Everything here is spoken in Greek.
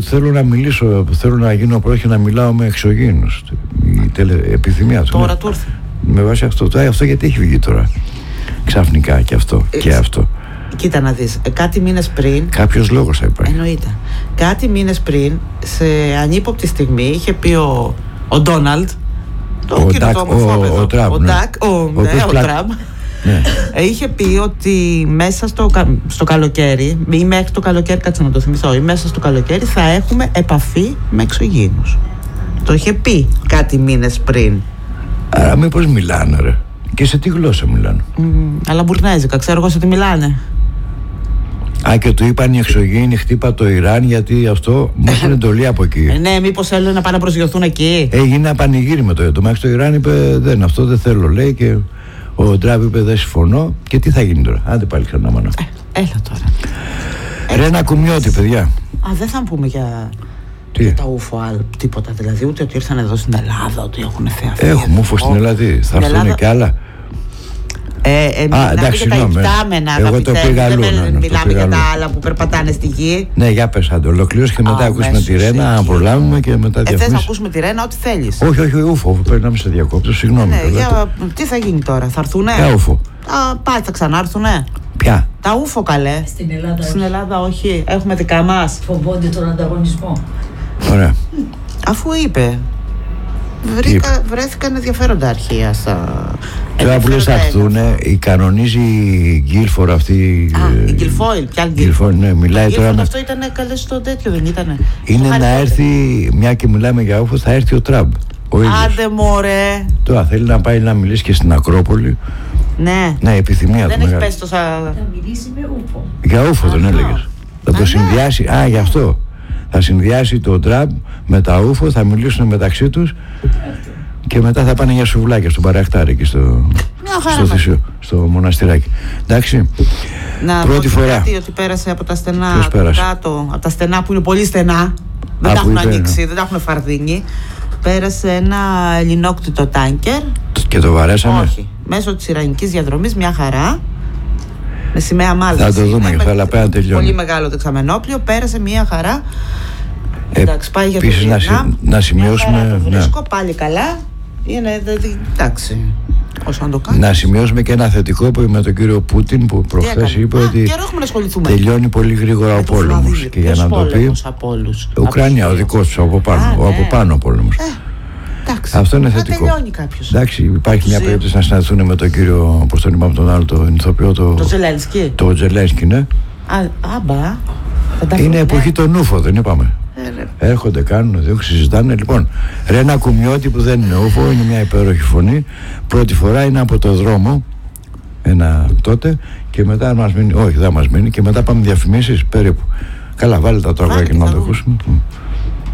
Θέλω να μιλήσω, θέλω να γίνω πρόχει να μιλάω με εξωγήινους. Η επιθυμία του. Τώρα του ήρθε. Με βάση αυτό. Αυτό γιατί έχει βγει τώρα ξαφνικά και αυτό και αυτό. Κοίτα να δεις, κάτι μήνες πριν. Κάποιος λόγος θα υπάρχει. Εννοείται. Κάτι μήνες πριν, σε ανύποπτη στιγμή, είχε πει ο Ντόναλντ, ο Τραμπ. Ο Τραμπ. Είχε πει ότι μέσα στο καλοκαίρι, ή μέχρι το καλοκαίρι, κάτσε να το θυμηθώ, ή μέσα στο καλοκαίρι θα έχουμε επαφή με εξωγήινους. Το είχε πει κάτι μήνες πριν. Άρα μήπως μιλάνε, ρε? Και σε τι γλώσσα μιλάνε? Αλλά μπουρνέζικα, ξέρω εγώ σε τι μιλάνε. Και του είπαν οι εξωγήινοι χτύπα το Ιράν, γιατί αυτό μου είναι εντολή από εκεί. Ναι, μήπως θέλουν να πάνε να προσγειωθούν εκεί. Έγινε ένα πανηγύρι με το Μέχρι το Ιράν είπε αυτό δεν θέλω, λέει, και ο Τραμπ είπε δεν συμφωνώ. Και τι θα γίνει τώρα? Άντε πάλι ξανά μάνα. Έλα τώρα. Ρένα Κουμιώτη, παιδιά. Δεν θα πούμε για τα UFO τίποτα, δηλαδή ούτε ότι ήρθαν εδώ στην Ελλάδα, ότι έχουν θεαθεί. Έχουμε UFO στην Ελλάδα, θα έρθουν και άλλα. Εντάξει, για τα υπτάμενα, εγώ το πήγα αλλού. Μιλάμε για τα άλλα που περπατάνε στη γη. Ναι, για πες, αν το ολοκληρώσει και μετά ακούσουμε τη Ρένα, αν προλάβουμε, και μετά διαφημίσεις. Θες να ακούσουμε τη Ρένα, ό,τι θέλεις. Όχι, UFO, πρέπει να μην σε διακόπτω, συγγνώμη. Τι θα γίνει τώρα, θα έρθουνε? Ποια UFO? Πάλι θα ξανάρθουνε. Ποια? Τα UFO, καλέ. Στην Ελλάδα όχι. Έχουμε δικά μας. Φοβόνται τον ανταγωνισμό. Ωραία. Αφού είπε. Βρέθηκαν ενδιαφέροντα αρχεία στα. Τώρα που λες θα έρθουνε, κανονίζει η Γκίλφορ αυτή. Η Γκιλφόιλ, ποια Γκίλφορ? Ναι, μιλάει τώρα. Αυτό ήταν καλέ στο τέτοιο, δεν ήτανε? Είναι να έρθει, μια και μιλάμε για UFO, θα έρθει ο Τραμπ. Άντε μωρέ. Τώρα θέλει να πάει να μιλήσει και στην Ακρόπολη. Ναι. Ναι, επιθυμία του. Δεν έχει πέσει τόσα. Θα μιλήσει με UFO. Για UFO τον έλεγες. Θα το συνδυάσει. Γι' αυτό. Θα συνδυάσει τον Τραμπ με τα UFO, θα μιλήσουν μεταξύ τους και μετά θα πάνε για σουβλάκια στον Παρακτάρι εκεί στο Θησίο, στο μοναστηράκι. Εντάξει. Πρώτη φορά. Κάτι ότι πέρασε από τα στενά κάτω, από τα στενά που είναι πολύ στενά, δεν τα έχουν ανοίξει, δεν τα έχουν φαρδίνει. Πέρασε ένα ελληνόκτητο τάνκερ. Και το βαρέσαμε? Όχι. Μέσω της Ιρανικής διαδρομής, μια χαρά. Με σημαία Μάλτας. Θα το δούμε, αλλά πέρα τελειώνει. Πολύ μεγάλο δεξαμενόπλιο, πέρασε μια χαρά. Εντάξει, πάει για το Βιετνάμ. Να σημειώσουμε. Το βρίσκω πάλι καλά. Είναι εντάξει. Όσο να το κάνει. Να σημειώσουμε και ένα θετικό που με τον κύριο Πούτιν που προχθές είπε ότι τελειώνει πολύ γρήγορα ο πόλεμος. Και για να το πει. Ουκρανία, ο δικός του από πάνω ο πόλεμος. Αυτό είναι θετικό. Εντάξει, υπάρχει μια περίπτωση να συναντηθούν με τον κύριο, πώς τον είπαμε τον άλλο, τον ηθοποιό, το Ζελένσκι. Το Ζελένσκι, ναι. Άμπα. Είναι εποχή των UFO, δεν είπαμε? Έρχονται, κάνουν, δεν συζητάνε. Λοιπόν, Ρένα Κουμιώτη που δεν είναι UFO, είναι μια υπέροχη φωνή. Πρώτη φορά είναι από το δρόμο. Τότε και μετά μας μείνει. Όχι, δεν μας μείνει. Και μετά πάμε διαφημίσεις περίπου. Καλά, βάλε τα τραγούδια και να το ακούσουμε.